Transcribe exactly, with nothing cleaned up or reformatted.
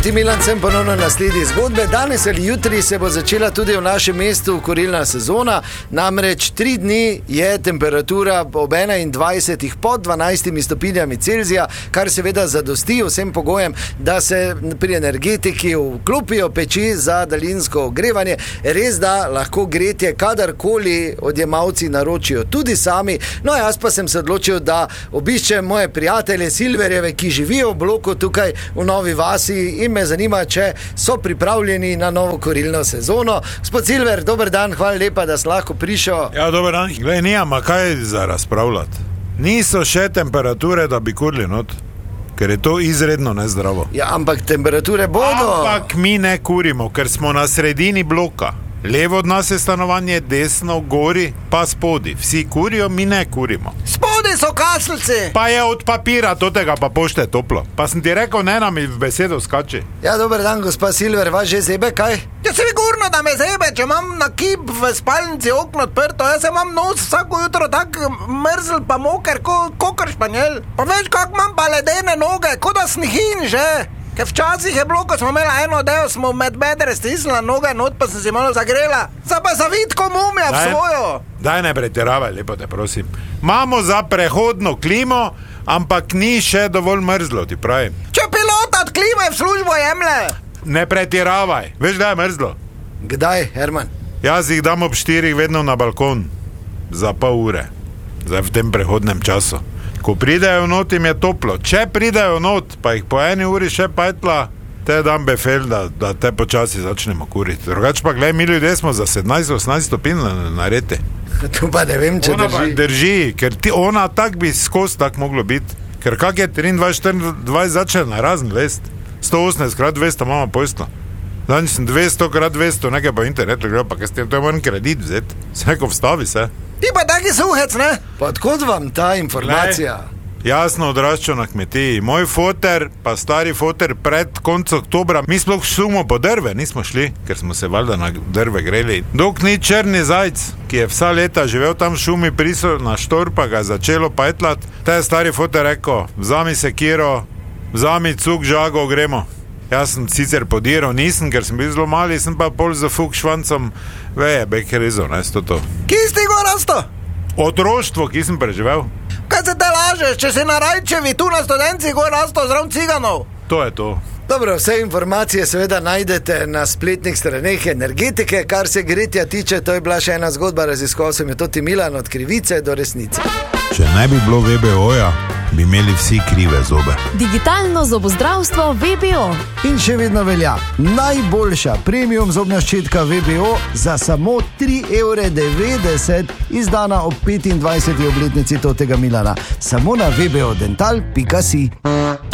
Toti Milan, sem ponovno na sledi zgodbe. Danes ali jutri se bo začela tudi v našem mestu kurilna sezona. Namreč tri dni je temperatura ob enaindvajsetih pod dvanajstimi stopinjami Celzija, kar seveda zadosti vsem pogojem, da se pri energetiki vklopijo peči za daljinsko ogrevanje. Res da lahko gretje kadarkoli odjemalci naročijo tudi sami. No, jaz pa sem se odločil, da obiščem moje prijatelje Silverjeve, ki živijo v bloku tukaj v Novi Vasi, in me zanima, če so pripravljeni na novo kurilno sezono. Gospod Silver, dober dan, hvala lepa, da si lahko prišel. Ja, dober dan. Glej, nijama kaj za razpravljati. Niso še temperature, da bi kurili not, ker je to izredno nezdravo. Ja, ampak temperature bodo. Ampak mi ne kurimo, ker smo na sredini bloka. Levo od nas je stanovanje, desno, gori, pa spodi. Vsi kurijo, mi ne kurimo. Spodi so kaselci. Pa je od papira, totega pa pošte toplo. Pa sem ti rekel, ne nam v besedo skači. Ja, dober dan, gospa Silver, vas že zebe, kaj? Ja, sigurno, da me zebe, če imam na kip v spalnici okno odprto. Jaz imam nos vsako jutro tak mrzl pa moker, ko, kokor španjel. Pa veš, kak imam pa ledene noge, ko da snihin že. Ker včasih je bilo, ko smo imeli eno odejo, smo med bedre stisnila noge not, pa sem si malo zagrela. Zdaj pa zavitko mumija v svojo. Daj ne pretiravaj, lepo te prosim. Imamo za prehodno klimo, ampak ni še dovolj mrzlo, ti pravim. Če pilota od klime v službo jemle. Ne pretiravaj, veš, da je mrzlo? Kdaj, Herman? Jaz jih dam ob štirih vedno na balkon. Za pol ure. Zdaj v tem prehodnem času. Ko pridejo not, jim je toplo. Če pridejo not, pa jih po eni uri še pajtla, te dam befel, da, da te počasi začnemo kuriti. Drugač pa, gledaj, mi ljudje smo za sedemnajst osemnajst stopinj naredi. Tu pa ne vem, če ona drži. drži, ker ti, ona tak bi skozi tak moglo biti. Ker kak je triindvajset štiriindvajset začne na razen lest. sto osemnajst krat dvesto mama pojstla. Danes sem dvesto krat dvesto, nekaj pa internetu gledal, pa kaj s tem, to je moram kredit vzeti. Se neko vstavi se. Ti pa taki suhec, ne? Pa odkot vam ta informacija? Lej, jasno odraščal na kmetiji. Moj foter, pa stari foter pred konc oktobra, mi sploh šumo po drve nismo šli, ker smo se valjda na drve greli. Dok ni črni zajc, ki je vsa leta živel tam v šumi, prisel na štor, pa ga je začelo pajtlat. Ta je stari foter rekel, vzami sekiro, vzami cuk, žago, gremo. Jaz sem sicer podiral, nisem, ker sem bil zelo mali, sem pa pol za fuk švancom veje, bekerezo, ne, sto to. Kje si go rasto? Otroštvo, ki sem preživel. Kaj se te lažeš, če si na Rajčevi tu na Studenci go rasto zraven ciganov? To je to. Dobro, vse informacije seveda najdete na spletnih straneh energetike. Kar se gretja tiče, to je bila še ena zgodba, raziskoval sem jo Toti Milan, od krivice do resnice. Če ne bi bilo V B O-ja, bi imeli vsi krive zobe. Digitalno zobozdravstvo V B O. In še vedno velja najboljša premium zobna ščetka V B O za samo tri evre devetdeset, izdana ob petindvajseti obletnici Totega Milana. Samo na v b o dental pika si.